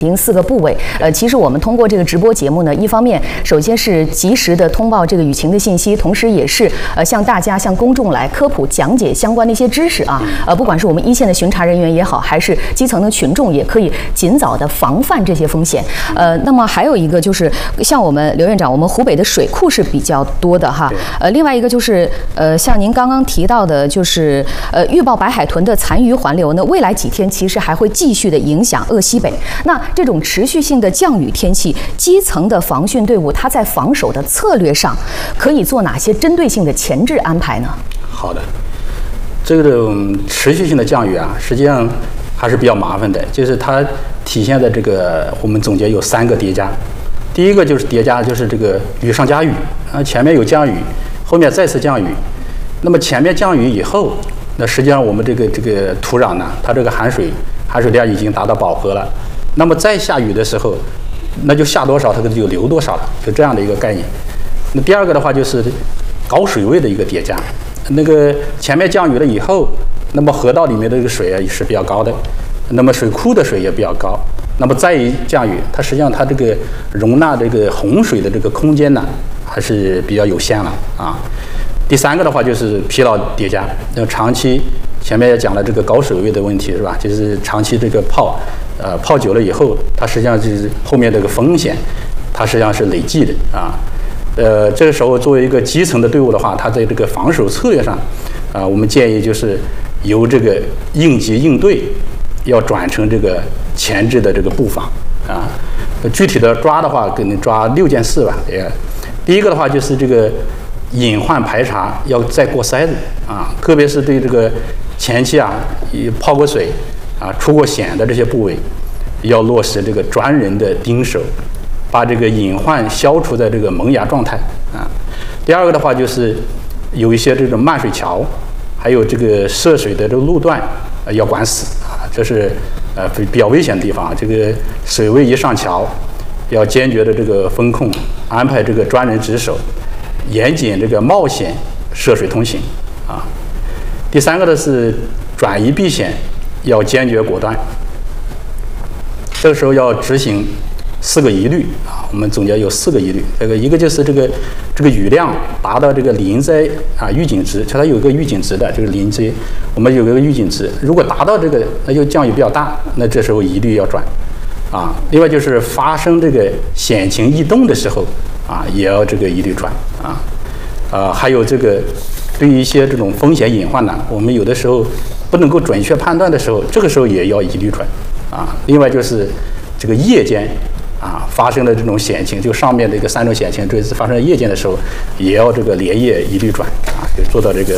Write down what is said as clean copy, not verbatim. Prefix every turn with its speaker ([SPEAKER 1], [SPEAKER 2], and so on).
[SPEAKER 1] 4个部位，其实我们通过这个直播节目呢，一方面首先是及时的通报这个雨情的信息，同时也是向大家、向公众来科普讲解相关的一些知识啊。不管是我们一线的巡查人员也好，还是基层的群众，也可以尽早的防范这些风险。那么还有一个就是像我们刘院长，我们湖北的水库是比较多的哈。另外一个就是像您刚刚提到的，就是预报白海豚的残余环流呢，未来几天其实还会继续的影响鄂西北。那这种持续性的降雨天气，基层的防汛队伍它在防守的策略上可以做哪些针对性的前置安排呢？
[SPEAKER 2] 好的，这种持续性的降雨啊，实际上还是比较麻烦的，就是它体现在这个我们总结有3个叠加。第一个就是叠加，就是这个雨上加雨啊，前面有降雨，后面再次降雨。那么前面降雨以后，那实际上我们这个土壤呢，它这个含水量已经达到饱和了。那么再下雨的时候，那就下多少，它就流多少了，就这样的一个概念。那第二个的话就是高水位的一个叠加，那个前面降雨了以后，那么河道里面的这个水啊也是比较高的，那么水库的水也比较高，那么再一降雨，它实际上它这个容纳这个洪水的这个空间呢还是比较有限了啊。第3个的话就是疲劳叠加，那长期前面也讲了这个高水位的问题是吧？就是长期这个泡久了以后，它实际上就是后面这个风险，它实际上是累计的啊。这个时候作为一个基层的队伍的话，它在这个防守策略上，我们建议就是由这个应急应对，要转成这个前置的这个布防啊。具体的抓的话，可能抓6件事吧。第一个的话就是这个隐患排查要再过筛子啊，特别是对这个前期啊泡过水啊出过险的这些部位，要落实这个专人的盯守，把这个隐患消除在这个萌芽状态啊。第二个的话就是有一些这种漫水桥，还有这个涉水的这个路段要管死啊，这是比较危险的地方。这个水位一上桥，要坚决的这个风控，安排这个专人值守，严谨这个冒险涉水通行啊。第3个的是转移避险，要坚决果断。这个时候要执行4个疑虑啊，我们总结有4个疑虑。一个就是这个雨量达到这个临灾啊预警值，它有一个预警值的，这个临灾我们有一个预警值，如果达到这个，那就降雨比较大，那这时候疑虑要转啊。另外就是发生这个险情异动的时候啊，也要这个疑虑转啊。还有这个对于一些这种风险隐患呢，我们有的时候不能够准确判断的时候，这个时候也要疑虑转啊。另外就是这个夜间啊发生的这种险情，就上面的一个3种险情，这次发生在夜间的时候，也要这个连夜疑虑转啊，就做到这个